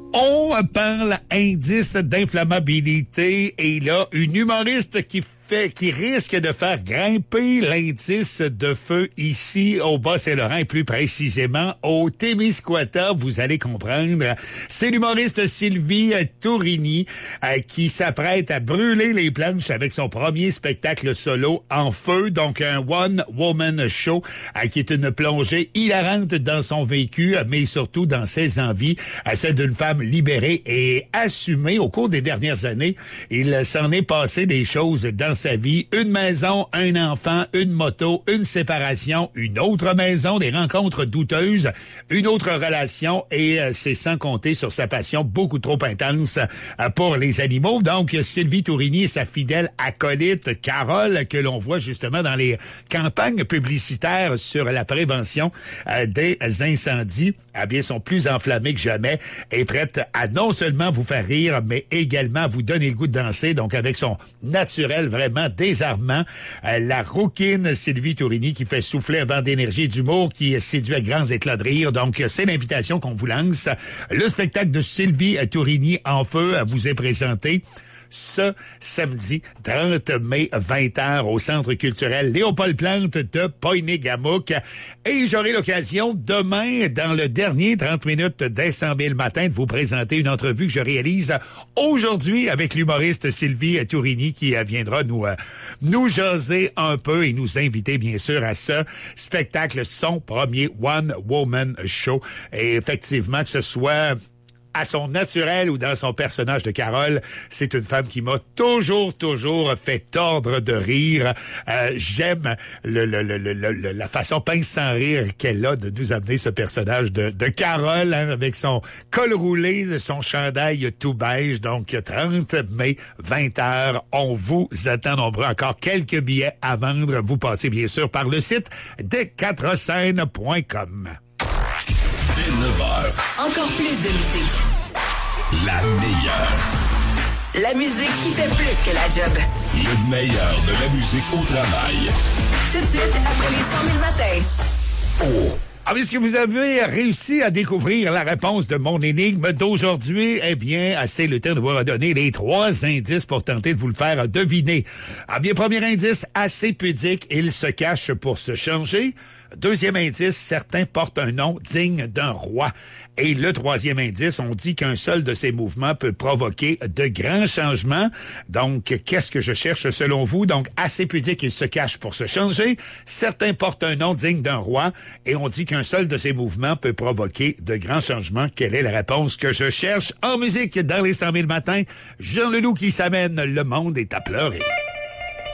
On parle indice d'inflammabilité et là, une humoriste qui risque de faire grimper l'indice de feu ici au Bas-Saint-Laurent et plus précisément au Témiscouata. Vous allez comprendre. C'est l'humoriste Sylvie Tourigny qui s'apprête à brûler les planches avec son premier spectacle solo en feu. Donc un one-woman show qui est une plongée hilarante dans son vécu, mais surtout dans ses envies, celle d'une femme libérée et assumée. Au cours des dernières années, il s'en est passé des choses dans sa vie. Une maison, un enfant, une moto, une séparation, une autre maison, des rencontres douteuses, une autre relation et c'est sans compter sur sa passion beaucoup trop intense pour les animaux. Donc, Sylvie Tourigny et sa fidèle acolyte Carole, que l'on voit justement dans les campagnes publicitaires sur la prévention des incendies, eh bien, sont plus enflammées que jamais et prêtes à non seulement vous faire rire, mais également vous donner le goût de danser. Donc, avec son naturel vraiment désarmant, la rouquine Sylvie Tourigny qui fait souffler un vent d'énergie et d'humour qui séduit à grands éclats de rire. Donc, c'est l'invitation qu'on vous lance. Le spectacle de Sylvie Tourigny en feu vous est présenté ce samedi 30 mai 20h au Centre culturel Léopold Plante de Poigny-Gamouc. Et j'aurai l'occasion demain, dans le dernier 30 minutes dès 100 000 matin, de vous présenter une entrevue que je réalise aujourd'hui avec l'humoriste Sylvie Tourigny qui viendra nous jaser un peu et nous inviter bien sûr à ce spectacle, son premier One Woman Show. Et effectivement, que ce soit à son naturel ou dans son personnage de Carole, c'est une femme qui m'a toujours fait tordre de rire. J'aime la façon pince sans rire qu'elle a de nous amener ce personnage de Carole, hein, avec son col roulé, son chandail tout beige. Donc, 30 mai, 20h, on vous attend nombreux. Encore quelques billets à vendre. Vous passez bien sûr par le site des4scènes.com. Dès 9h. Encore plus de musique. La meilleure. La musique qui fait plus que la job. Le meilleur de la musique au travail. Tout de suite, après les 100 000 matins. Oh! Ah, est-ce que vous avez réussi à découvrir la réponse de mon énigme d'aujourd'hui? Eh bien, c'est le temps de vous redonner les 3 indices pour tenter de vous le faire deviner. Ah bien, premier indice, assez pudique, il se cache pour se changer. Deuxième indice, certains portent un nom digne d'un roi. Et le troisième indice, on dit qu'un seul de ces mouvements peut provoquer de grands changements. Donc, qu'est-ce que je cherche selon vous? Donc, assez pudique, il se cache pour se changer. Certains portent un nom digne d'un roi. Et on dit qu'un seul de ces mouvements peut provoquer de grands changements. Quelle est la réponse que je cherche? En musique, dans les 100 000 matins, Jean Leloup qui s'amène, le monde est à pleurer.